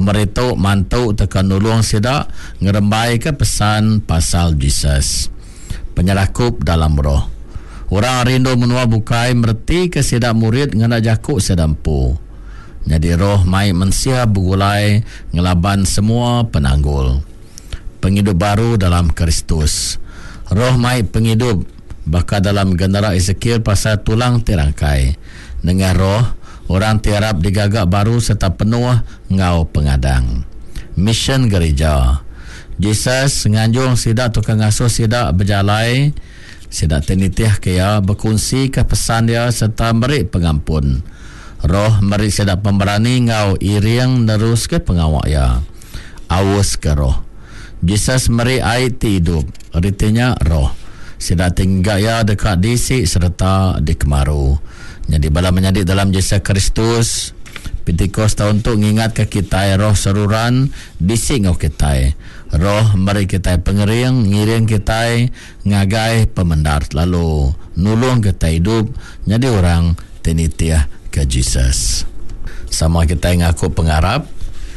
Pemerintah mantuk tekan nulung sidak ngerembai ke pesan pasal Jesus. Penyelakup dalam roh. Orang rindu menua bukai merti ke sidak murid ngena jakuk sedampu. Jadi roh mai mensia begulai ngelaban semua penanggul. Penghidup baru dalam Kristus. Roh mai penghidup bakal dalam genera Ezekiel pasal tulang tirangkai. Dengan roh orang tiarap digagak baru serta penuh ngau pengadang. Mission gereja. Jesus nganjung sidak tukang asuh sidak berjalai, sidak tenitiah kaya berkongsi ke pesan dia serta beri pengampun. Roh meri sidak pemberani ngau iring nerus ke pengawak ya. Awas ke roh. Jesus meri ait hidup. Artinya roh. Sidak tinggal ya dekat disik serta di kemaru. Jadi bala menyadik dalam Yesus Kristus. Pentekost tahun tu ngingat ke kita roh seruran disik ngau kita. Roh meri kita pengering, ngiring kita ngagai pemendar lalu nulung kita hidup jadi orang tenitiah ke Jesus. Sama kita ngaku pengarap.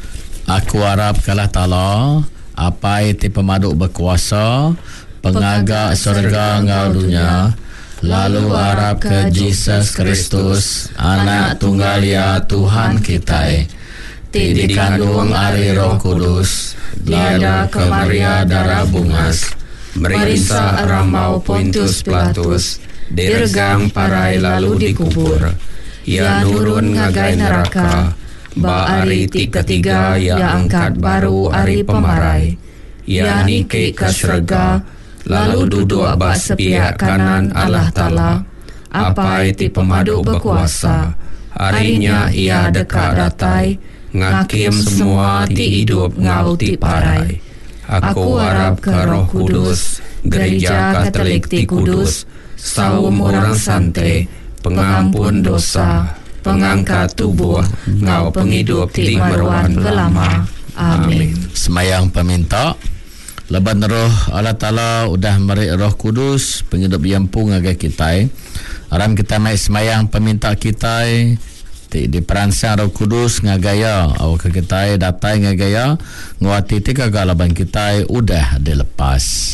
Aku harap kalah ta'ala apa itu pemaduk berkuasa pengagak surga ngau dunia, lalu harap ke Jesus Kristus anak tunggal ya Tuhan kita, dikandung ari Roh Kudus, liada ke Maria darah bungas, merisa rambau Pontius Pilatus, diregang parai lalu dikubur, ya nurun ngagai neraka, ba ari ketiga ya angkat baru ari pemarai, ya niki ke surga, lalu duduk bak sepiak kanan Allah Ta'ala, apa itu pemaduk berkuasa, harinya ia dekat datai, ngakim semua ti hidup ngau ti parai. Aku harap ke Roh Kudus, gereja Katolik ti Kudus, saum orang santai, pengampun dosa, pengangkat tubuh, ngau penghidup ti meruan lama. Amin. Semayang peminta. Leban roh Allah Ta'ala udah meri Roh Kudus penghidup yampu ngagai kita. Aram kita mai semayang peminta kita di peransang Roh Kudus ngagaya awak kita datai ngagaya nguati tiga galaban kita udah dilepas.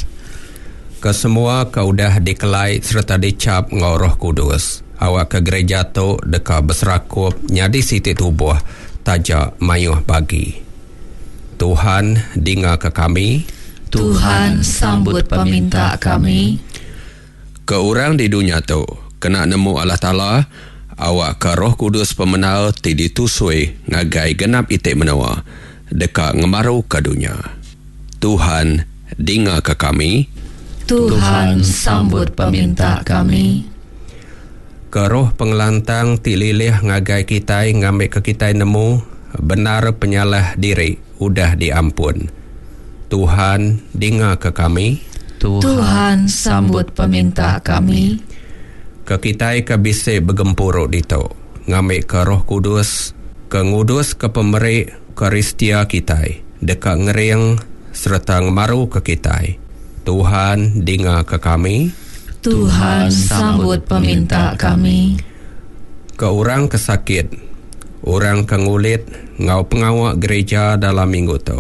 Kesemua kau udah dikelai serta dicap ngau Roh Kudus. Awak ke gereja tu deka berserakup nyadi siti tubuh tajak mayuh bagi. Tuhan dengar ke kami. Tuhan sambut peminta kami. Ke orang di dunia tu kena nemu Allah Ta'ala, awak ke Roh Kudus pemenal ti ditusui ngagai genap itik menawa dekat ngemaru ke dunia. Tuhan dengar ke kami. Tuhan sambut peminta kami. Ke roh pengelantang ti lilih ngagai kita ngambil ke kita nemu benar penyalah diri udah diampun. Tuhan dengar ke kami. Tuhan sambut peminta kami. Ke kita ke bisi bergempuruk dito ngambil ke Roh Kudus, ke ngudus ke pemberi Kristia kita dekat ngering serta ngemaru ke kita. Tuhan dengar ke kami. Tuhan sambut peminta kami. Ke orang kesakit, orang kengulit ngau pengawak gereja dalam minggu tu.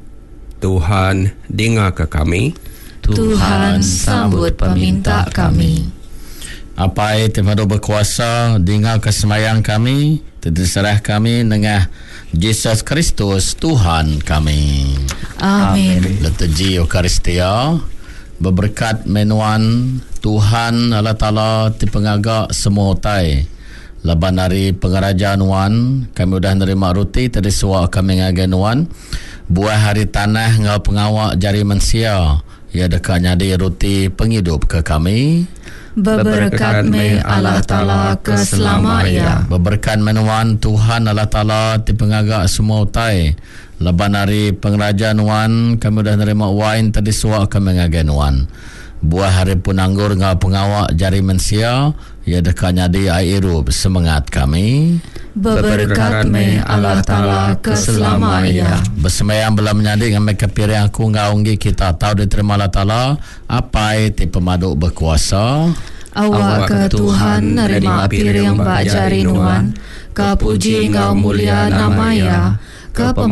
Tuhan dengar ke kami. Tuhan sambut peminta kami. Apa itu pemaduk berkuasa dengar kesemayang kami, terserah kami dengan Jesus Kristus Tuhan kami. Amin. Liturgi Eukaristia berberkat menuan Tuhan Allah Ta'ala di pengagak semua utai. Leban dari pengerajaan Wan, kami sudah nerima roti tadi suak kami ngagen Wan. Buah hari tanah ngau pengawak jari mensia, ia dekatnya di roti penghidup ke kami. Berberkat me Allah Ta'ala keselamanya. Berberkat menuan Tuhan Allah Ta'ala di pengagak semua utai. Leban hari pengerajaan Wan, kami sudah nerima wine tadi suak kami ngagen Wan. Buah hari pun anggur ngau pengawak jari mensia, ia dekatnya di airup semangat kami. Berberkat me Allah Ta'ala keselamanya. Bersemayam belah menyadik ngambil kepiring aku ngaunggi kita tahu diterima Allah Ta'ala apa itu pemaduk berkuasa. Awak ke Tuhan nerima piring bak jari nuan, ke puji ngau mulia namanya, ke